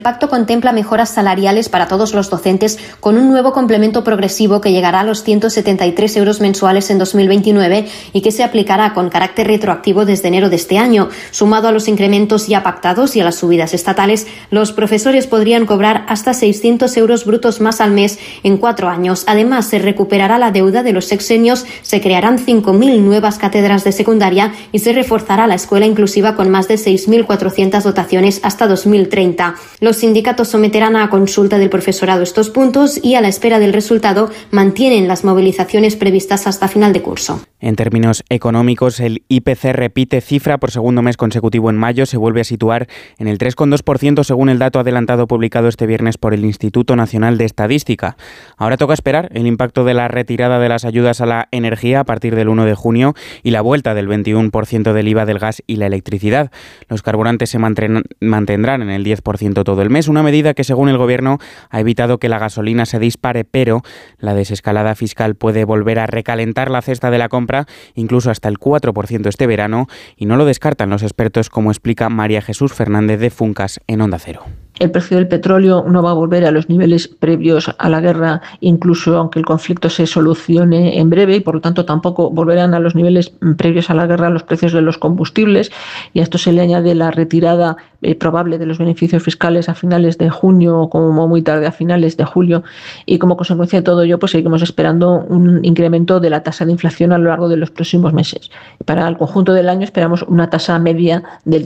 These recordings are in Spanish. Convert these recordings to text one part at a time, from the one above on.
El pacto contempla mejoras salariales para todos los docentes con un nuevo complemento progresivo que llegará a los 173 euros mensuales en 2029 y que se aplicará con carácter retroactivo desde enero de este año. Sumado a los incrementos ya pactados y a las subidas estatales, los profesores podrían cobrar hasta 600 euros brutos más al mes en 4 años. Además, se recuperará la deuda de los sexenios, se crearán 5.000 nuevas cátedras de secundaria y se reforzará la escuela inclusiva con más de 6.400 dotaciones hasta 2030. Los sindicatos someterán a consulta del profesorado estos puntos y, a la espera del resultado, mantienen las movilizaciones previstas hasta final de curso. En términos económicos, el IPC repite cifra por segundo mes consecutivo en mayo, se vuelve a situar en el 3,2% según el dato adelantado publicado este viernes por el Instituto Nacional de Estadística. Ahora toca esperar el impacto de la retirada de las ayudas a la energía a partir del 1 de junio y la vuelta del 21% del IVA del gas y la electricidad. Los carburantes se mantendrán en el 10% todo el mes, una medida que, según el Gobierno, ha evitado que la gasolina se dispare, pero la desescalada fiscal puede volver a recalentar la cesta de la compra, incluso hasta el 4% este verano, y no lo descartan los expertos, como explica María Jesús Fernández de Funcas en Onda Cero. El precio del petróleo no va a volver a los niveles previos a la guerra, incluso aunque el conflicto se solucione en breve, y por lo tanto tampoco volverán a los niveles previos a la guerra los precios de los combustibles, y a esto se le añade la retirada probable de los beneficios fiscales a finales de junio, como muy tarde a finales de julio, y como consecuencia de todo ello, pues seguimos esperando un incremento de la tasa de inflación a lo largo de los próximos meses. Para el conjunto del año esperamos una tasa media del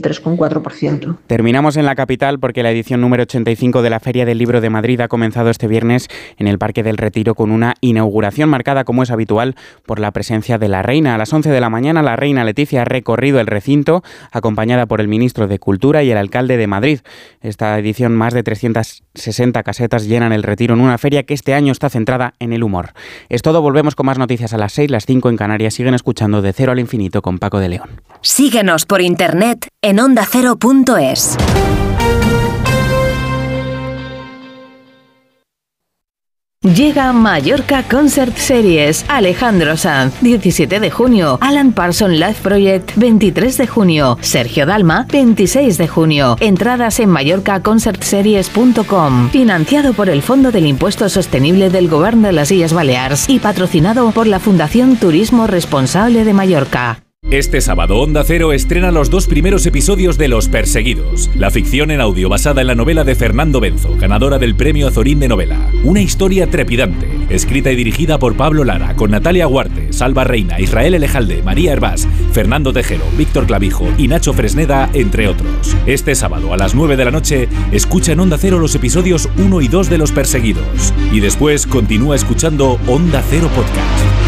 3,4%. Terminamos en la capital porque la edición número 85 de la Feria del Libro de Madrid ha comenzado este viernes en el Parque del Retiro con una inauguración marcada, como es habitual, por la presencia de la reina. A las 11 de la mañana, la reina Leticia ha recorrido el recinto acompañada por el ministro de Cultura y el alcalde de Madrid. Esta edición, más de 360 casetas llenan el Retiro en una feria que este año está centrada en el humor. Es todo, volvemos con más noticias a las 6, las 5 en Canarias. Siguen escuchando De Cero al Infinito con Paco de León. Síguenos por internet en ondacero.es. Llega Mallorca Concert Series. Alejandro Sanz, 17 de junio. Alan Parsons Live Project, 23 de junio. Sergio Dalma, 26 de junio. Entradas en mallorcaconcertseries.com. Financiado por el Fondo del Impuesto Sostenible del Gobierno de las Illes Balears y patrocinado por la Fundación Turismo Responsable de Mallorca. Este sábado Onda Cero estrena los 2 primeros episodios de Los Perseguidos, la ficción en audio basada en la novela de Fernando Benzo, ganadora del Premio Azorín de Novela. Una historia trepidante, escrita y dirigida por Pablo Lara, con Natalia Huarte, Salva Reina, Israel Elejalde, María Hervás, Fernando Tejero, Víctor Clavijo y Nacho Fresneda, entre otros. Este sábado a las 9 de la noche, escucha en Onda Cero los episodios 1 y 2 de Los Perseguidos. Y después continúa escuchando Onda Cero Podcast.